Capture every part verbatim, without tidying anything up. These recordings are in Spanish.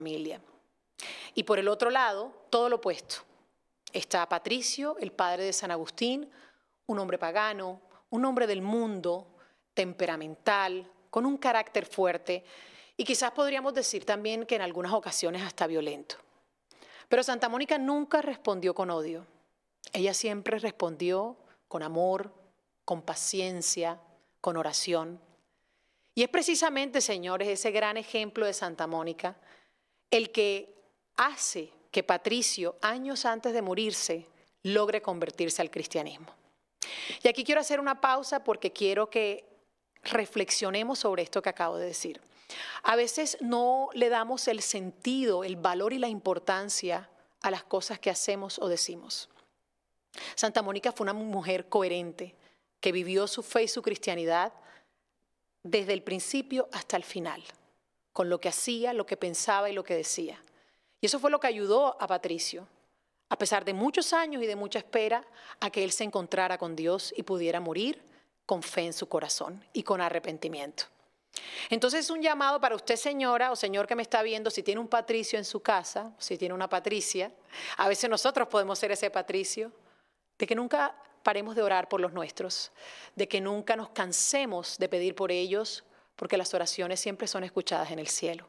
familia. Y por el otro lado, todo lo opuesto. Está Patricio, el padre de San Agustín, un hombre pagano, un hombre del mundo, temperamental, con un carácter fuerte y quizás podríamos decir también que en algunas ocasiones hasta violento. Pero Santa Mónica nunca respondió con odio. Ella siempre respondió con amor, con paciencia, con oración. Y es precisamente, señores, ese gran ejemplo de Santa Mónica el que hace que Patricio, años antes de morirse, logre convertirse al cristianismo. Y aquí quiero hacer una pausa porque quiero que reflexionemos sobre esto que acabo de decir. A veces no le damos el sentido, el valor y la importancia a las cosas que hacemos o decimos. Santa Mónica fue una mujer coherente que vivió su fe y su cristianidad desde el principio hasta el final, con lo que hacía, lo que pensaba y lo que decía. Y eso fue lo que ayudó a Patricio, a pesar de muchos años y de mucha espera, a que él se encontrara con Dios y pudiera morir con fe en su corazón y con arrepentimiento. Entonces, un llamado para usted, señora o señor que me está viendo, si tiene un Patricio en su casa, si tiene una Patricia, a veces nosotros podemos ser ese Patricio, de que nunca paremos de orar por los nuestros, de que nunca nos cansemos de pedir por ellos, porque las oraciones siempre son escuchadas en el cielo.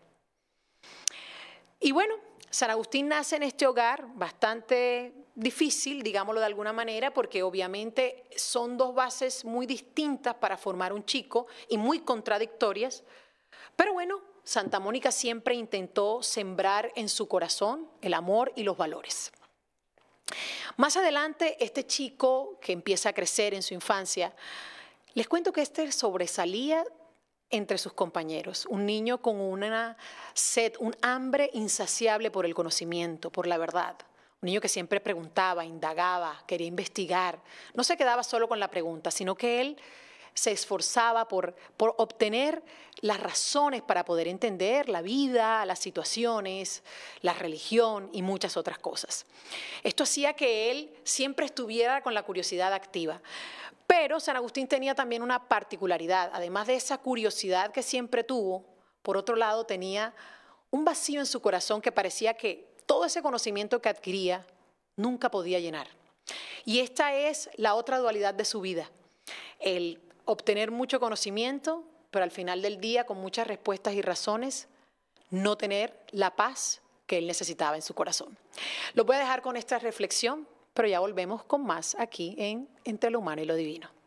Y bueno, San Agustín nace en este hogar bastante difícil, digámoslo de alguna manera, porque obviamente son dos bases muy distintas para formar un chico y muy contradictorias. Pero bueno, Santa Mónica siempre intentó sembrar en su corazón el amor y los valores. Más adelante, este chico que empieza a crecer en su infancia, les cuento que este sobresalía entre sus compañeros, un niño con una sed, un hambre insaciable por el conocimiento, por la verdad. Un niño que siempre preguntaba, indagaba, quería investigar. No se quedaba solo con la pregunta, sino que él se esforzaba por, por obtener las razones para poder entender la vida, las situaciones, la religión y muchas otras cosas. Esto hacía que él siempre estuviera con la curiosidad activa. Pero San Agustín tenía también una particularidad. Además de esa curiosidad que siempre tuvo, por otro lado tenía un vacío en su corazón que parecía que todo ese conocimiento que adquiría nunca podía llenar. Y esta es la otra dualidad de su vida. El obtener mucho conocimiento, pero al final del día, con muchas respuestas y razones, no tener la paz que él necesitaba en su corazón. Lo voy a dejar con esta reflexión, pero ya volvemos con más aquí en Entre lo Humano y lo Divino.